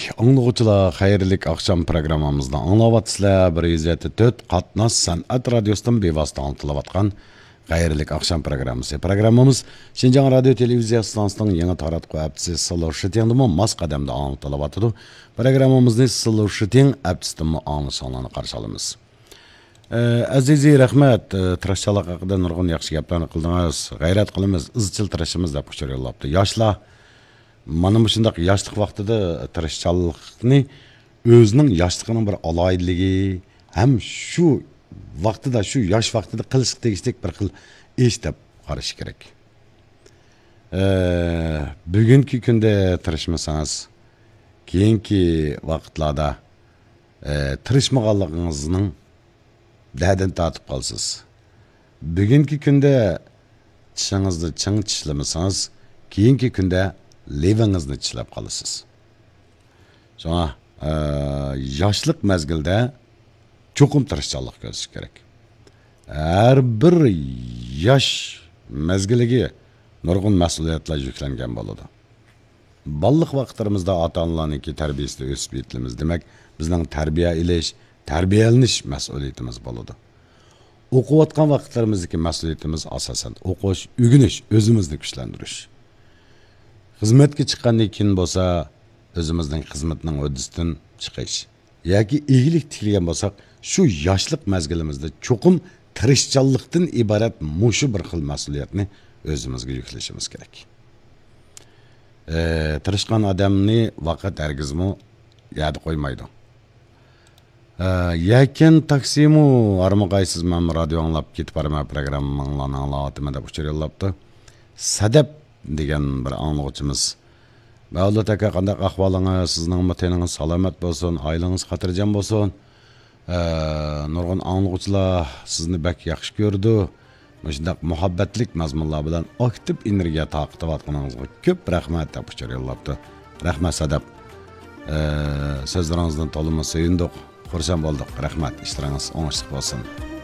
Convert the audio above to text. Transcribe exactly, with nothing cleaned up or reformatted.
Anlıqçılar, xeyirlik akşam programımızda anlavatısılar bir yüz yetmiş dört Qatnas Sanat Radyosu'ndan bevasıta anlatılavatkan xeyirlik akşam programımız. Programımız Şinjan Radyo Televizya Stansı'nın yeni taratqı əptisi Sılı Şıtyan'da mas qadamda anlatılavatıdı. Programımızın Sılı Şıtyan əptisini anlaşılanlarını qarşılamız. Azizi rahmat, tirashchilik haqida nurg'un yaxshi gaplarni qildingiz. G'ayrat qilamiz, izchil tirashimiz deb qo'shar yo'llabdi. Yoshlar mana shunday yoshlik vaqtida tirashchilikni o'zining yoshligining bir aloyidligi ham shu vaqtida, shu yosh vaqtida qilish tegishlik bir xil ish deb qarash kerak. Bugungi kunda tirishmasangiz, keyingi vaqtlarda tirishmaganligingizning da'dan tatib qolsiz. Bugungi kunda tishingizni ching tishlamasangiz, keyingi kunda levingizni tishlab qolasiz. Shuna yoshlik mezgilda cho'qim tirishchilik ko'rish kerak. Har bir yosh mezgiliga nurg'un mas'uliyatlar yuklangan bo'ladi. Balliq vaqtlarimizda ota-onalarniki tarbiyasida o'sib yetimiz. Demak, bizning tarbiya ilish, tarbiyalanish mas'uliyatimiz bo'ladi. O'qiyotgan vaqtlarimizdagi mas'uliyatimiz asosan o'qish, o'rganish, o'zimizni kuchlantirish. Xizmatga chiqqandan keyin bo'lsa, o'zimizning xizmatning o'ddisidan chiqish. yoki egilik tikilgan bo'lsak, shu yoshlik mezgilimizda cho'qim tirishchanlikdan iborat mushu bir xil mas'uliyatni o'zimizga yuklashimiz kerak. E, tirishgan odamni vaqt hargizmi yad qo'ymaydi. Yakin taksimu armaqaysiz men radio anglab ketib barma programmani anglatyapman deb uçur yo'llabdi. Sadab degan bir anglag'uchimiz. Mavlut aka, qanday ahvolingiz, sizning muteningiz salomat bo'lsin, oilangiz xotirjam bo'lsin. Nurg'un anglag'uchilar sizni bak yaxshi ko'rdi. Shunday muhabbatlik mazmunlar bilan aktiv energiya taqdim ko'p rahmat deb uçur yo'llabdi. Rahmat Sadab. So'zlaringizdan to'liq suyundik. Xursand bo'ldik. Rahmat, ishlaringiz o'ngishli bo'lsin.